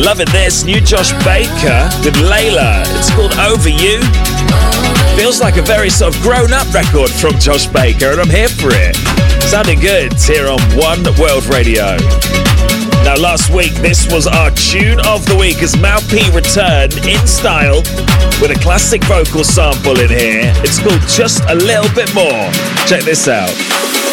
Loving this, new Josh Baker with Layla. It's called Over You. Feels like a very sort of grown-up record from Josh Baker, and I'm here for it. Sounding good here on One World Radio. Now, last week, this was our tune of the week as Mal P returned in style with a classic vocal sample in here. It's called Just a Little Bit More. Check this out.